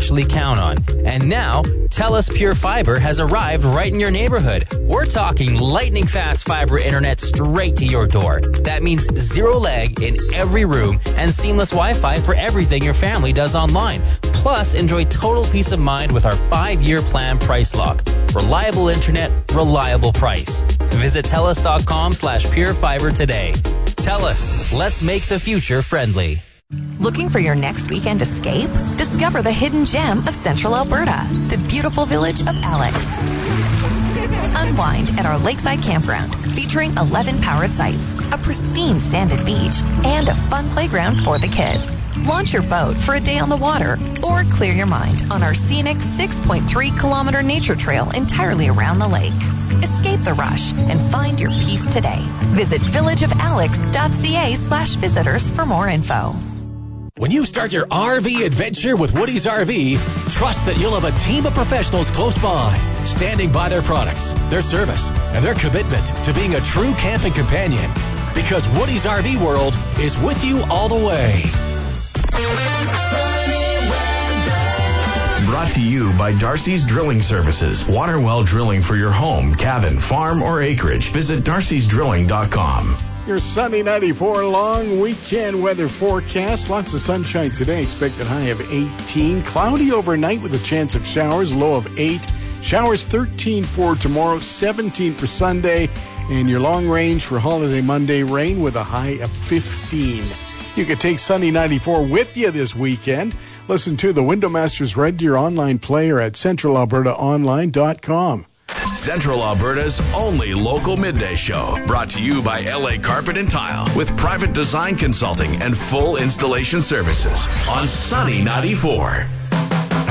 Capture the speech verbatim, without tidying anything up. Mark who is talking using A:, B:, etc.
A: actually count on. And now, TELUS Pure Fiber has arrived right in your neighborhood. We're talking lightning fast fiber internet straight to your door. That means zero lag in every room and seamless Wi-Fi for everything your family does online. Plus, enjoy total peace of mind with our five-year plan price lock. Reliable internet, reliable price. Visit TELUS.com slash Pure Fiber today. TELUS, let's make the future friendly.
B: Looking for your next weekend escape? Discover the hidden gem of Central Alberta, the beautiful village of Alex. Unwind at our lakeside campground, featuring eleven powered sites, a pristine sanded beach, and a fun playground for the kids. Launch your boat for a day on the water, or clear your mind on our scenic six point three kilometer nature trail entirely around the lake. Escape the rush and find your peace today. Visit villageofalex.ca slash visitors for more info.
C: When you start your R V adventure with Woody's R V, trust that you'll have a team of professionals close by, standing by their products, their service, and their commitment to being a true camping companion. Because Woody's R V World is with you all the way.
D: Brought to you by Darcy's Drilling Services. Water well drilling for your home, cabin, farm, or acreage. Visit darcys drilling dot com.
E: Your Sunny ninety-four long weekend weather forecast. Lots of sunshine today. Expected high of eighteen. Cloudy overnight with a chance of showers. Low of eight. Showers thirteen for tomorrow. seventeen for Sunday. And your long range for holiday Monday. Rain with a high of fifteen. You can take Sunny ninety-four with you this weekend. Listen to the Window Masters Red Deer online player at central alberta online dot com.
D: Central Alberta's only local midday show, brought to you by L A Carpet and Tile, with private design consulting and full installation services on Sunny ninety-four.